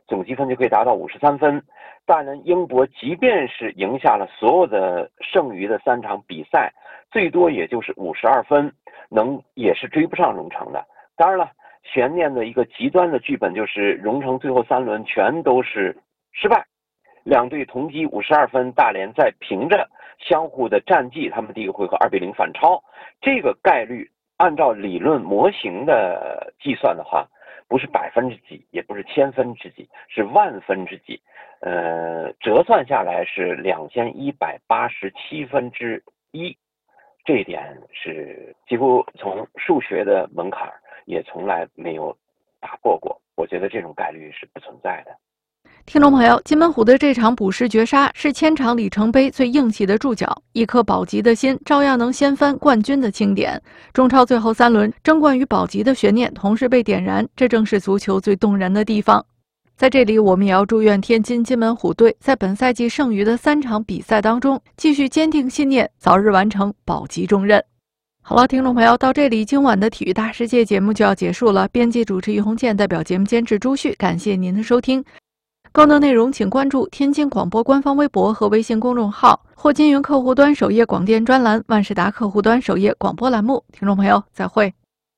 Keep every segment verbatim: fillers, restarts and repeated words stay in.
总积分就可以达到五十三分。当然，英博即便是赢下了所有的剩余的三场比赛，最多也就是五十二分，能也是追不上荣成的。当然了，悬念的一个极端的剧本就是荣成最后三轮全都是失败，两队同积五十二分，大连再凭着相互的战绩，他们第一个回合二比零反超。这个概率按照理论模型的计算的话，不是百分之几，也不是千分之几，是万分之几。呃，折算下来是两千一百八十七分之一，这一点是几乎从数学的门槛也从来没有打破过。我觉得这种概率是不存在的。 听众朋友，金门虎的这场补时绝杀是千场里程碑最硬气的注脚，一颗保级的心照样能掀翻冠军的经典。中超最后三轮争冠与保级的悬念同时被点燃，这正是足球最动人的地方。在这里，我们也要祝愿天津金门虎队在本赛季剩余的三场比赛当中，继续坚定信念，早日完成保级重任。好了，听众朋友，到这里今晚的体育大世界节目就要结束了。编辑主持于红健，代表节目监制朱旭，感谢您的收听。更多内容请关注天津广播官方微博和微信公众号，或金云客户端首页广电专栏、万事达客户端首页广播栏目。听众朋友，再会。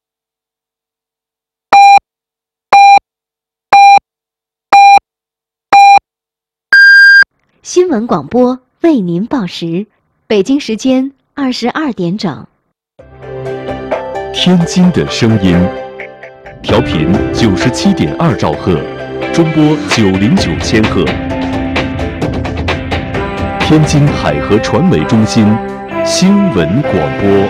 新闻广播为您报时，北京时间二十二点整。 天津的声音，调频九十七点二兆赫，中波九零九千赫。天津海河传媒中心新闻广播。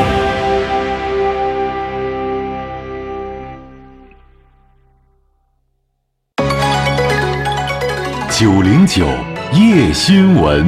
九零九夜新闻。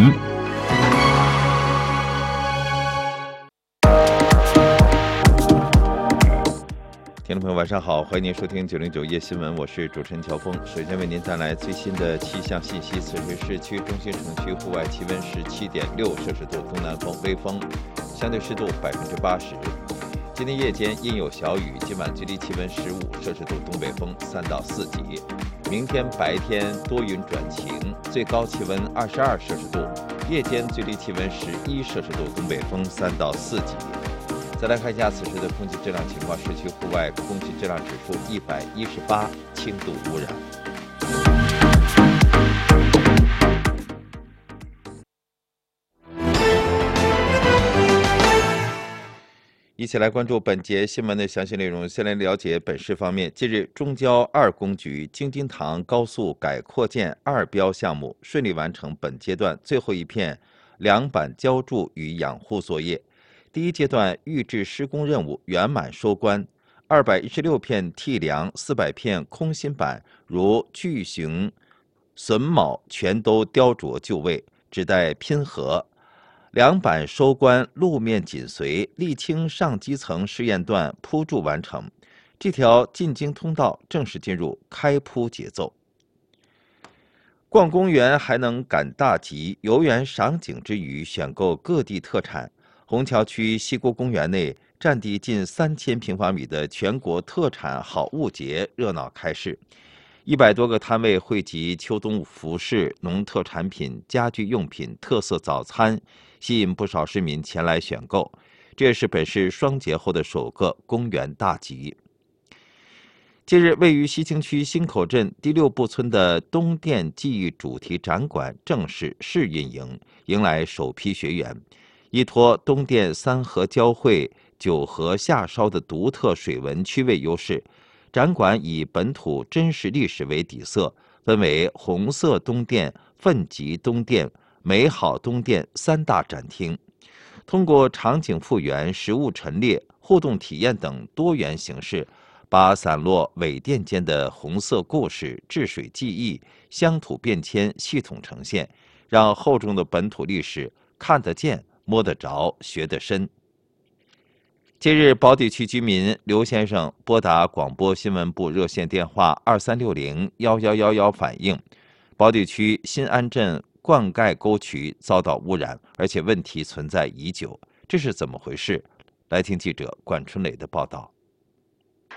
听众朋友，晚上好，欢迎您收听九零九夜新闻，我是主持人乔峰。首先为您带来最新的气象信息。此时市区中心城区户外气温十七点六摄氏度，东南风微风，相对湿度百分之八十。今天夜间阴有小雨，今晚最低气温十五摄氏度，东北风三到四级。明天白天多云转晴，最高气温二十二摄氏度，夜间最低气温十一摄氏度，东北风三到四级。再来看一下此时的空气质量情况，市区户外空气质量指数一百一十八，轻度污染。一起来关注本节新闻的详细内容。先来了解本市方面。近日，中交二工局京津塘高速改扩建二标项目顺利完成本阶段最后一片梁板浇筑与养护作业。第一阶段预制施工任务圆满收官，二百一十六片替梁、四百片空心板如巨型榫卯全都雕琢就位，只待拼合。梁板收官，路面紧随，沥青上基层试验段铺筑完成，这条进京通道正式进入开铺节奏。逛公园还能赶大集，游园赏景之余，选购各地特产。虹桥区西郭公园内，占地近三千平方米的全国特产好物节热闹开市，一百多个摊位汇集秋冬服饰、农特产品、家居用品、特色早餐，吸引不少市民前来选购。这也是本市双节后的首个公园大集。近日，位于西青区新口镇第六步村的东电记忆主题展馆正式试运营，迎来首批学员。依托东电三河交汇、九河下梢的独特水文区位优势，展馆以本土真实历史为底色，分为红色东电、奋极东电、美好东电三大展厅。通过场景复原、实物陈列、互动体验等多元形式，把散落伪电间的红色故事、治水记忆、乡土变迁系统呈现，让厚重的本土历史看得见、摸得着、学得深。近日，宝坻区居民刘先生拨打广播新闻部热线电话二三六零幺幺幺幺反映，宝坻区新安镇灌溉沟渠遭到污染，而且问题存在已久，这是怎么回事？来听记者管春磊的报道。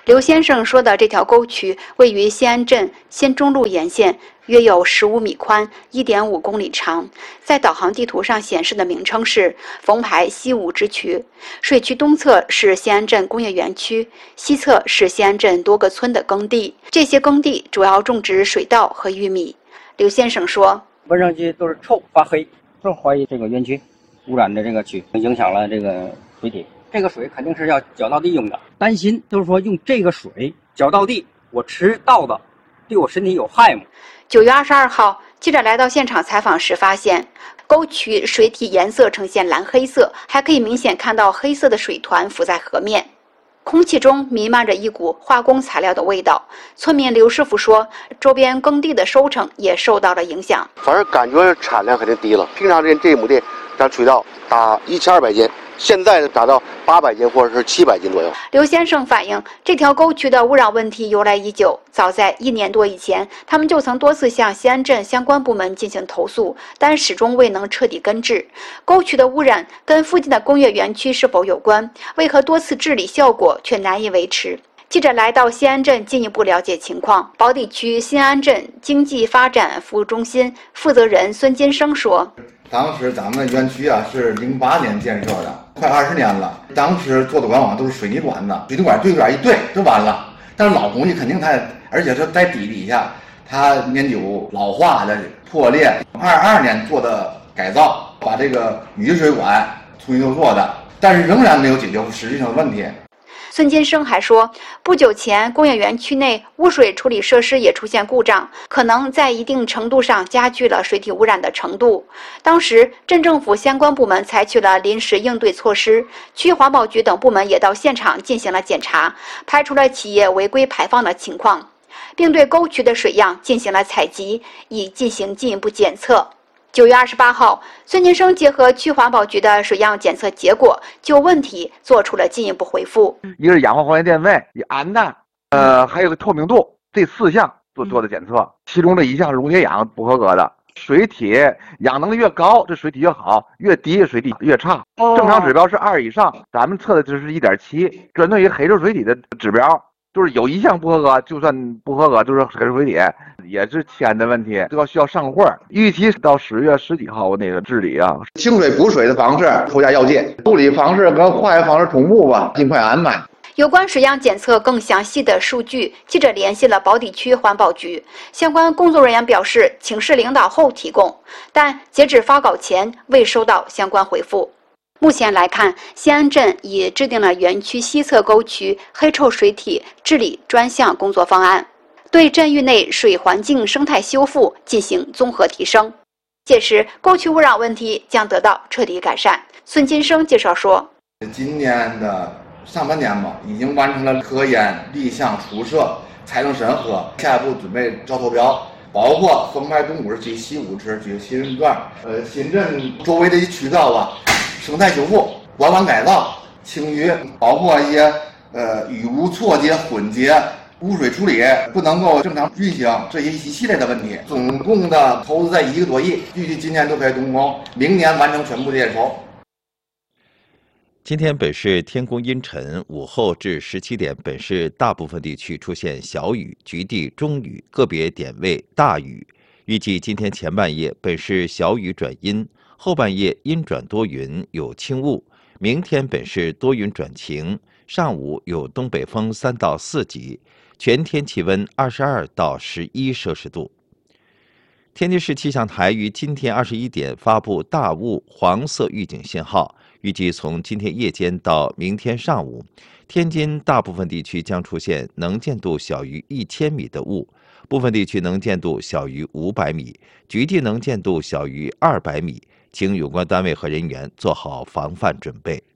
刘先生说的这条沟渠位于西安镇新中路沿线，约有十五米宽，一点五公里长。在导航地图上显示的名称是冯牌西五支渠。水渠东侧是西安镇工业园区，西侧是西安镇多个村的耕地。这些耕地主要种植水稻和玉米。刘先生说：“ 闻上去都是臭发黑，正怀疑这个园区污染的这个区影响了这个水体。这个水肯定是要搅到地用的，担心就是说用这个水搅到地，我吃到的对我身体有害吗？” 九月二十二号，记者来到现场采访时发现，沟渠水体颜色呈现蓝黑色，还可以明显看到黑色的水团浮在河面。空气中弥漫着一股化工材料的味道。村民刘师傅说，周边耕地的收成也受到了影响。 反正感觉产量肯定低了。平常这这一亩地，咱水稻打一千二百斤，现在打到八百斤或者是七百斤左右。 刘先生反映，这条沟渠的污染问题由来已久，早在一年多以前，他们就曾多次向西安镇相关部门进行投诉，但始终未能彻底根治。沟渠的污染跟附近的工业园区是否有关？为何多次治理效果却难以维持？记者来到西安镇进一步了解情况。宝坻区新安镇经济发展服务中心负责人孙金生说：“ 当时咱们园区啊是零八年建设的，快二十年了。当时做的管网都是水泥管的，水泥管对面一对就完了。但是老工艺肯定它，而且是在底底下，它年久老化的破裂。二二年做的改造，把这个雨水管重新又做的，但是仍然没有解决实际上的问题。” 孙金生还说，不久前工业园区内污水处理设施也出现故障，可能在一定程度上加剧了水体污染的程度。当时镇政府相关部门采取了临时应对措施，区环保局等部门也到现场进行了检查，排除了企业违规排放的情况，并对沟渠的水样进行了采集，以进行进一步检测。九月二十八号，孙金生结合区环保局的水样检测结果，就问题做出了进一步回复。 一个是氧化还原电位、氨氮，呃，还有个透明度，这四项做做的检测，其中的一项是溶解氧不合格的。水体氧能越高，这水体越好；越低，水体越差。正常指标是二以上，咱们测的就是一点七，针对于黑色水体的指标。就是有一项不合格，就算不合格，就是黑色水体也是铅的问题，这个需要上会儿。预期到十月十几号那个治理啊， 清水补水的方式抽下药剂，处理方式跟化学方式同步吧，尽快安排。 有关水样检测更详细的数据，记者联系了宝坻区环保局，相关工作人员表示，请示领导后提供，但截止发稿前未收到相关回复。目前来看，西安镇已制定了园区西侧沟渠黑臭水体治理专项工作方案，对镇域内水环境生态修复进行综合提升，届时沟渠污染问题将得到彻底改善。孙金生介绍说， 今年的上半年嘛，已经完成了科研、立项、初设、财政审核，下一步准备招投标，包括冯牌东五十区、西五支区、新镇段、呃新镇周围的一些渠道啊。生态修复、管网改造、清淤，包括一些呃雨污错节、混结、污水处理不能够正常运行这些一系列的问题，总共的投资在一个多亿，预计今年都可以动工，明年完成全部的验收。 今天本市天公阴沉，午后至十七点，本市大部分地区出现小雨，局地中雨，个别点位大雨。预计今天前半夜本市小雨转阴。后半夜阴转多云，有轻雾。明天本市多云转晴，上午有东北风三到四级，全天气温二十二到十一摄氏度。天津市气象台于今天二十一点发布大雾黄色预警信号，预计从今天夜间到明天上午，天津大部分地区将出现能见度小于一千米的雾，部分地区能见度小于五百米，局地能见度小于二百米。请有关单位和人员做好防范准备。